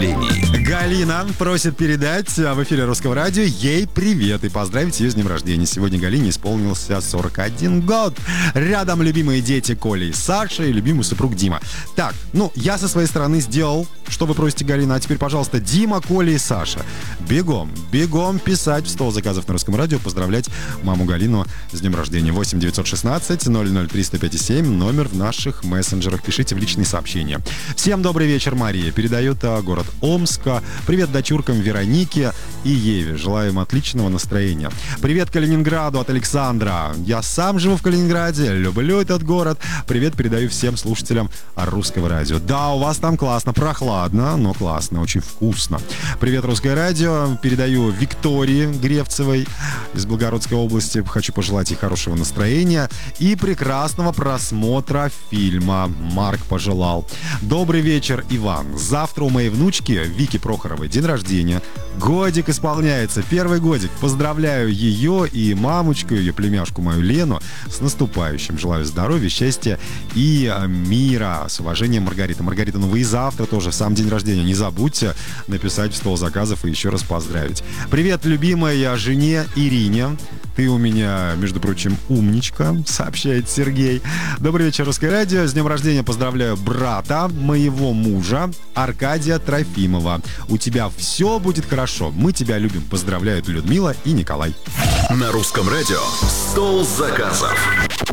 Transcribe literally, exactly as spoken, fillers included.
поздравлений. Галина просит передать в эфире Русского радио ей привет и поздравить ее с днем рождения. Сегодня Галине исполнился сорок один год. Рядом любимые дети Коля и Саша и любимый супруг Дима. Так, ну, я со своей стороны сделал, что вы просите, Галина. А теперь, пожалуйста, Дима, Коля и Саша. Бегом, бегом писать в стол заказов на Русском радио, поздравлять маму Галину с днем рождения. восемь девятьсот шестнадцать ноль ноль три сто пять семь, номер в наших мессенджерах. Пишите в личные сообщения. Всем добрый вечер, Мария. Передает а, город Омска. Привет дочуркам Веронике и Еве. Желаем отличного настроения. Привет Калининграду от Александра. Я сам живу в Калининграде, люблю этот город. Привет передаю всем слушателям Русского радио. Да, у вас там классно, прохладно, но классно, очень вкусно. Привет, Русское радио. Передаю Виктории Гревцевой из Белгородской области. Хочу пожелать ей хорошего настроения и прекрасного просмотра фильма. Марк пожелал. Добрый вечер, Иван. Завтра у моей внучки Вики Прохоровой день рождения. Годик исполняется, первый годик. Поздравляю ее и мамочку, ее племяшку мою Лену с наступающим. Желаю здоровья, счастья и мира. С уважением, Маргарита. Маргарита, ну вы и завтра тоже, сам день рождения. Не забудьте написать в стол заказов и еще раз поздравить. Привет, любимая жене Ирине. Ты у меня, между прочим, умничка, сообщает Сергей. Добрый вечер, Русское радио. С днем рождения поздравляю брата моего мужа Аркадия Трофимова. У тебя все будет хорошо. Мы тебя любим. Поздравляют Людмила и Николай. На Русском радио «Стол заказов».